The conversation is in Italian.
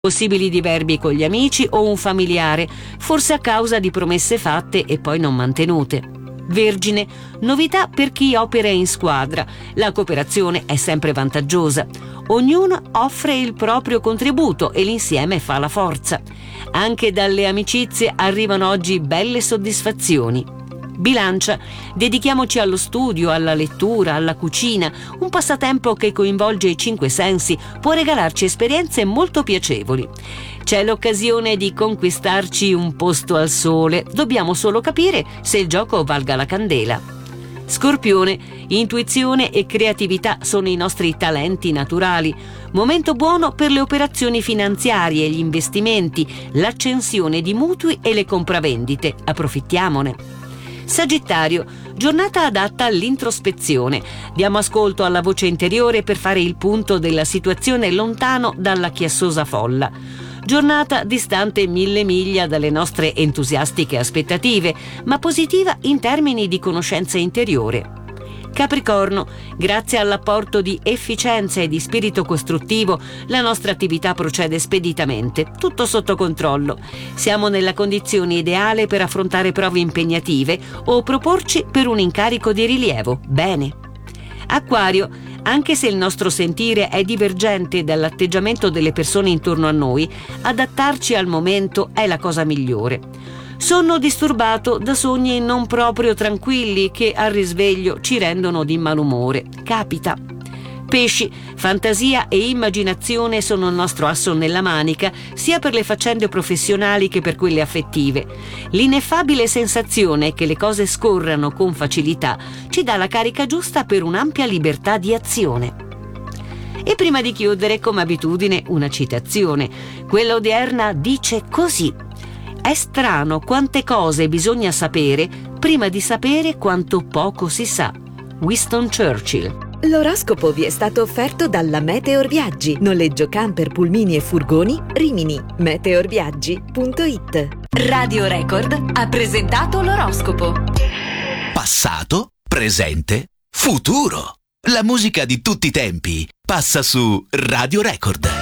possibili diverbi con gli amici o un familiare, forse a causa di promesse fatte e poi non mantenute. Vergine, novità per chi opera in squadra. La cooperazione è sempre vantaggiosa. Ognuno offre il proprio contributo e l'insieme fa la forza. Anche dalle amicizie arrivano oggi belle soddisfazioni. Bilancia, dedichiamoci allo studio, alla lettura, alla cucina. Un passatempo che coinvolge i 5 sensi può regalarci esperienze molto piacevoli. C'è l'occasione di conquistarci un posto al sole. Dobbiamo solo capire se il gioco valga la candela. Scorpione, intuizione e creatività sono i nostri talenti naturali. Momento buono per le operazioni finanziarie, gli investimenti, l'accensione di mutui e le compravendite. Approfittiamone. Sagittario, giornata adatta all'introspezione. Diamo ascolto alla voce interiore per fare il punto della situazione lontano dalla chiassosa folla. Giornata distante 1000 miglia dalle nostre entusiastiche aspettative, ma positiva in termini di conoscenza interiore. Capricorno, grazie all'apporto di efficienza e di spirito costruttivo, la nostra attività procede speditamente, tutto sotto controllo. Siamo nella condizione ideale per affrontare prove impegnative o proporci per un incarico di rilievo. Bene. Acquario, anche se il nostro sentire è divergente dall'atteggiamento delle persone intorno a noi, adattarci al momento è la cosa migliore. Sonno disturbato da sogni non proprio tranquilli che al risveglio ci rendono di malumore. Capita. Pesci, fantasia e immaginazione sono il nostro asso nella manica, sia per le faccende professionali che per quelle affettive. L'ineffabile sensazione che le cose scorrano con facilità ci dà la carica giusta per un'ampia libertà di azione. E prima di chiudere, come abitudine, una citazione. Quella odierna dice così: è strano quante cose bisogna sapere prima di sapere quanto poco si sa. Winston Churchill. L'oroscopo vi è stato offerto dalla Meteor Viaggi, noleggio camper, pulmini e furgoni, Rimini. meteorviaggi.it. Radio Record ha presentato l'oroscopo. Passato, presente, futuro. La musica di tutti i tempi passa su Radio Record.